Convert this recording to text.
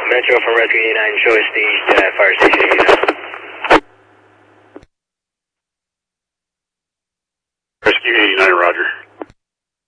Metro from Rescue 89, show us the fire station 89. Rescue 89, roger.